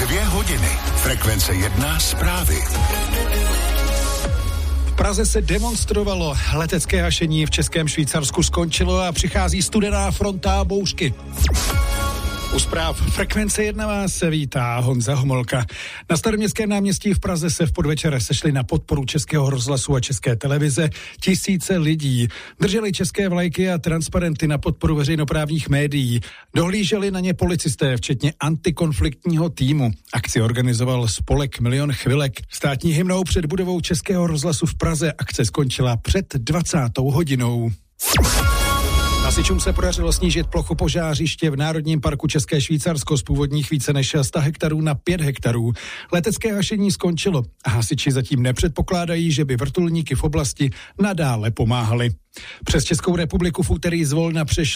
2 hodiny. Frekvence 1 zprávy. V Praze se demonstrovalo. Letecké hašení v Českém Švýcarsku skončilo a přichází studená fronta a bouřky. U zpráv Frekvence 1 vás se vítá Honza Homolka. Na Staroměstském náměstí v Praze se v podvečer sešli na podporu Českého rozhlasu a České televize tisíce lidí. Drželi české vlajky a transparenty na podporu veřejnoprávních médií. Dohlíželi na ně policisté, včetně antikonfliktního týmu. Akci organizoval spolek Milion chvilek. Státní hymnou před budovou Českého rozhlasu v Praze akce skončila před 20. hodinou. Hasičům se podařilo snížit plochu požářiště v Národním parku České Švýcarsko z původních více než 100 hektarů na 5 hektarů. Letecké hašení skončilo a hasiči zatím nepředpokládají, že by vrtulníky v oblasti nadále pomáhali. Přes Českou republiku v úterý zvolna přešly